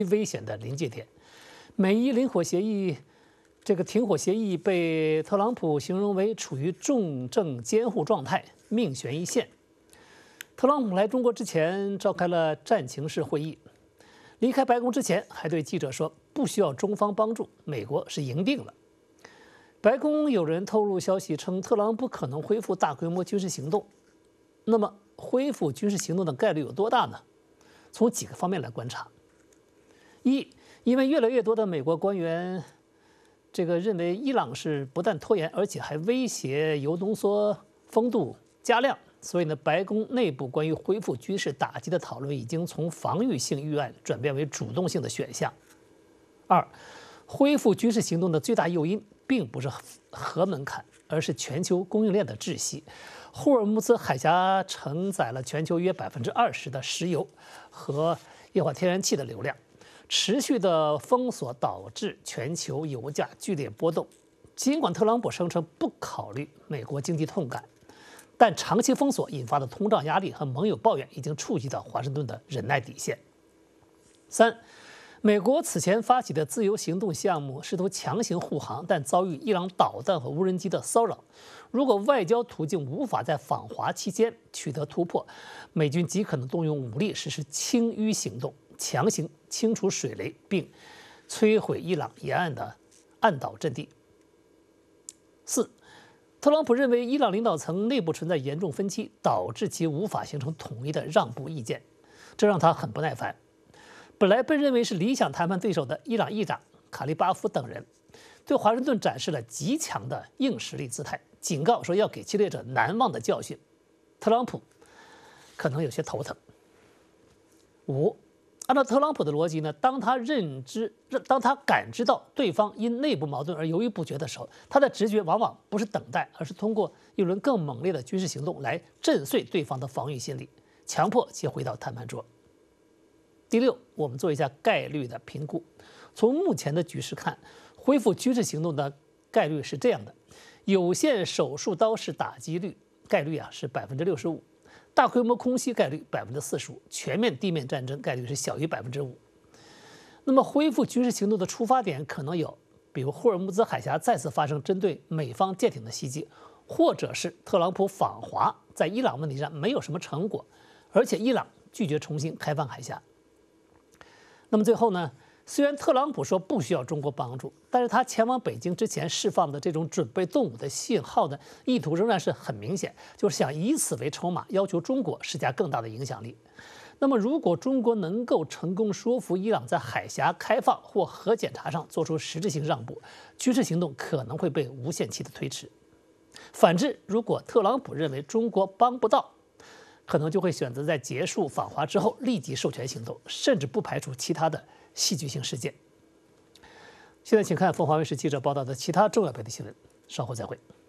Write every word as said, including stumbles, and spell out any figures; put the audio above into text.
危险的临界点。美伊零火协议，这个停火协议被特朗普形容为处于重症监护状态，命悬一线。特朗普来中国之前召开了战情室会议，离开白宫之前还对记者说不需要中方帮助，美国是赢定了。白宫有人透露消息称，特朗普可能恢复大规模军事行动。那么，恢复军事行动的概率有多大呢？从几个方面来观察。一，因为越来越多的美国官员，这个认为伊朗是不但拖延，而且还威胁铀浓缩风度加量，所以呢，白宫内部关于恢复军事打击的讨论已经从防御性预案转变为主动性的选项。二，恢复军事行动的最大诱因并不是核门槛，而是全球供应链的窒息。霍尔木兹海峡承载了全球约百分之二十的石油和液化天然气的流量，持续的封锁导致全球油价剧烈波动。尽管特朗普声称不考虑美国经济痛感，但长期封锁引发的通胀压力和盟友抱怨已经触及到华盛顿的忍耐底线。三，美国此前发起的自由行动项目试图强行护航，但遭遇伊朗导弹和无人机的骚扰。如果外交途径无法在访华期间取得突破，美军极可能动用武力实施清淤行动，强行清除水雷，并摧毁伊朗沿岸的岸岛阵地。四，特朗普认为伊朗领导层内部存在严重分歧，导致其无法形成统一的让步意见，这让他很不耐烦。本来被认为是理想谈判对手的伊朗议长卡利巴夫等人，对华盛顿展示了极强的硬实力姿态，警告说要给侵略者难忘的教训。特朗普可能有些头疼。五，按照特朗普的逻辑呢，当他认知，当他感知到对方因内部矛盾而犹豫不决的时候，他的直觉往往不是等待，而是通过一轮更猛烈的军事行动来震碎对方的防御心理，强迫其回到谈判桌。第六，我们做一下概率的评估。从目前的局势看，恢复军事行动的概率是这样的：有限手术刀式打击率概率啊是百分之六十五，大规模空袭概率百分之四十五，全面地面战争概率是小于百分之五。那么，恢复军事行动的出发点可能有，比如霍尔木兹海峡再次发生针对美方舰艇的袭击，或者是特朗普访华在伊朗问题上没有什么成果，而且伊朗拒绝重新开放海峡。那么最后呢，虽然特朗普说不需要中国帮助，但是他前往北京之前释放的这种准备动武的信号的意图仍然是很明显，就是想以此为筹码，要求中国施加更大的影响力。那么如果中国能够成功说服伊朗在海峡开放或核检查上做出实质性让步，军事行动可能会被无限期的推迟。反之，如果特朗普认为中国帮不到，可能就会选择在结束访华之后立即授权行动，甚至不排除其他的戏剧性事件。现在请看凤凰卫视记者报道的其他重要媒体新闻，稍后再会。